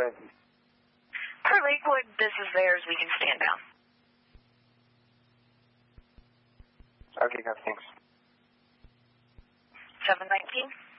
Tracy. Per Lakewood, this is theirs. We can stand down. Okay, guys, thanks. 719.